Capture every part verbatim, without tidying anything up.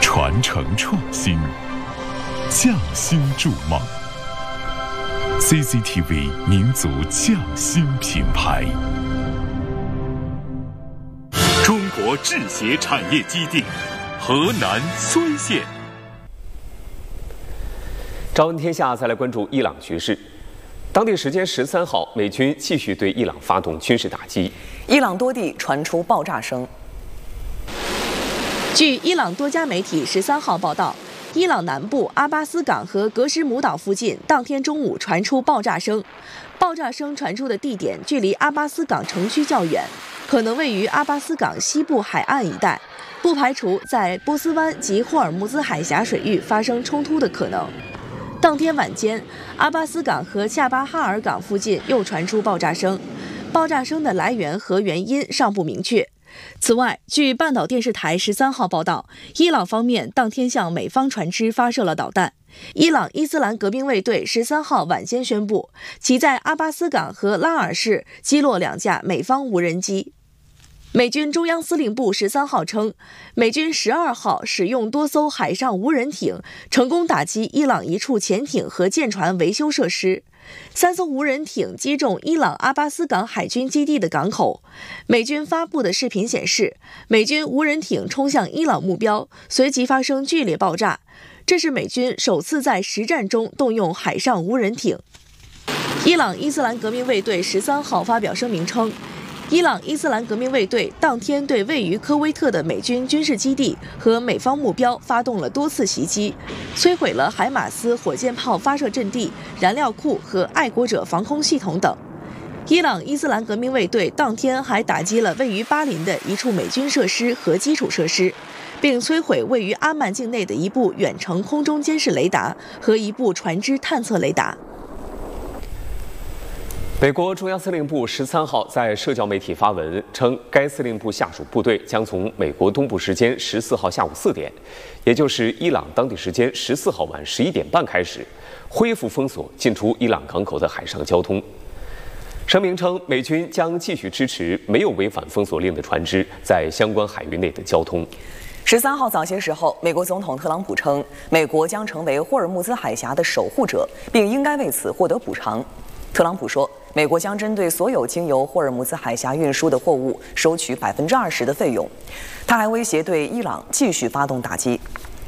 传承创新，匠心筑梦。C C T V 民族匠心品牌。中国制鞋产业基地，河南睢县。 朝闻天下，再来关注伊朗局势。当地时间十三号，美军继续对伊朗发动军事打击， 伊朗多地传出爆炸声。 据伊朗多家媒体十三号报道，伊朗南部阿巴斯港和格什姆岛附近当天中午传出爆炸声，爆炸声传出的地点距离阿巴斯港城区较远，可能位于阿巴斯港西部海岸一带，不排除在波斯湾及霍尔木兹海峡水域发生冲突的可能。当天晚间，阿巴斯港和恰巴哈尔港附近又传出爆炸声，爆炸声的来源和原因尚不明确。此外，据半岛电视台十三号报道，伊朗方面当天向美方船只发射了导弹。伊朗伊斯兰革命卫队十三号晚间宣布，其在阿巴斯港和拉尔市击落两架美方无人机。美军中央司令部十三号称，美军十二号使用多艘海上无人艇成功打击伊朗一处潜艇和舰船维修设施，三艘无人艇击中伊朗阿巴斯港海军基地的港口。美军发布的视频显示，美军无人艇冲向伊朗目标，随即发生剧烈爆炸。这是美军首次在实战中动用海上无人艇。伊朗伊斯兰革命卫队十三号发表声明称，伊朗伊斯兰革命卫队当天对位于科威特的美军军事基地和美方目标发动了多次袭击，摧毁了海马斯火箭炮发射阵地、燃料库和爱国者防空系统等。伊朗伊斯兰革命卫队当天还打击了位于巴林的一处美军设施和基础设施，并摧毁位于阿曼境内的一部远程空中监视雷达和一部船只探测雷达。 美国中央司令部十三号在社交媒体发文称，该司令部下属部队将从美国东部时间十四号下午四点，也就是伊朗当地时间十四号晚十一点半开始，恢复封锁进出伊朗港口的海上交通。声明称，美军将继续支持没有违反封锁令的船只在相关海域内的交通。 十三号早些时候，美国总统特朗普称，美国将成为霍尔木兹海峡的守护者，并应该为此获得补偿。特朗普说，美国将针对所有经由霍尔木兹海峡运输的货物收取百分之二十的费用。他还威胁对伊朗继续发动打击。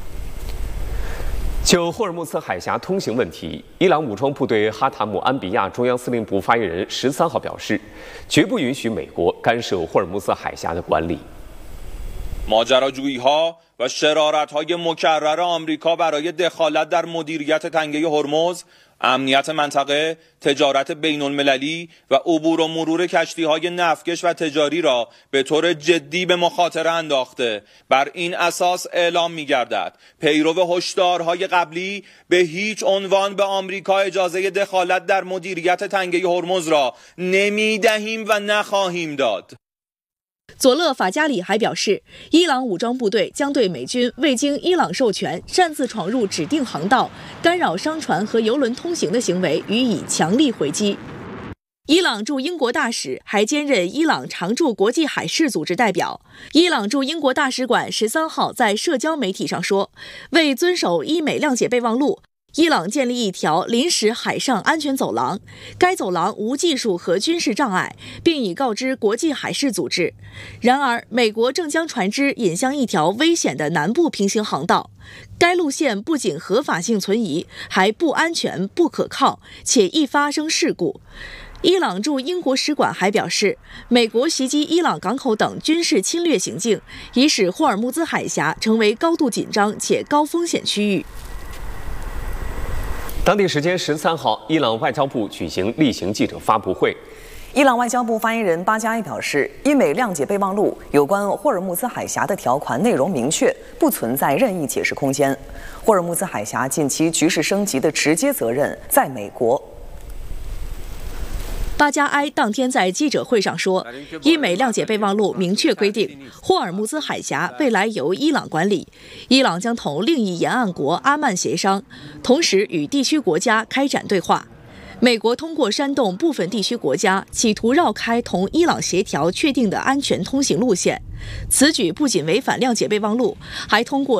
就霍尔木兹海峡通行问题，伊朗武装部队哈塔姆安比亚中央司令部发言人十三号表示，绝不允许美国干涉霍尔木兹海峡的管理。 ماجراجویی‌ها و شرارت‌های مکرر آمریکا برای دخالت در مدیریت تنگه هرمز، امنیت منطقه، تجارت بین‌المللی و عبور و مرور کشتی‌های نفتکش و تجاری را به طور جدی به مخاطره انداخته. بر این اساس اعلام می‌گردد پیرو هشدارهای قبلی به هیچ عنوان به آمریکا اجازه دخالت در مدیریت تنگه هرمز را نمی‌دهیم و نخواهیم داد. 佐勒法加里还表示，伊朗武装部队将对美军未经伊朗授权擅自闯入指定航道、干扰商船和油轮通行的行为予以强力回击。伊朗驻英国大使还兼任伊朗常驻国际海事组织代表。伊朗驻英国大使馆十三号在社交媒体上说，为遵守伊美谅解备忘录，伊朗建立一条临时海上安全走廊，该走廊无技术和军事障碍，并已告知国际海事组织。然而，美国正将船只引向一条危险的南部平行航道，该路线不仅合法性存疑，还不安全、不可靠，且易发生事故。伊朗驻英国使馆还表示，美国袭击伊朗港口等军事侵略行径，已使霍尔木兹海峡成为高度紧张且高风险区域。 当地时间十三号，伊朗外交部举行例行记者发布会。 伊朗外交部发言人巴加伊表示，伊美谅解备忘录有关霍尔木兹海峡的条款内容明确，不存在任意解释空间。霍尔木兹海峡近期局势升级的直接责任在美国。 巴加埃当天在记者会上说，伊美谅解备忘录明确规定，霍尔木兹海峡未来由伊朗管理，伊朗将同另一沿岸国阿曼协商，同时与地区国家开展对话。美国通过煽动部分地区国家，企图绕开同伊朗协调确定的安全通行路线，此举不仅违反谅解备忘录，还通过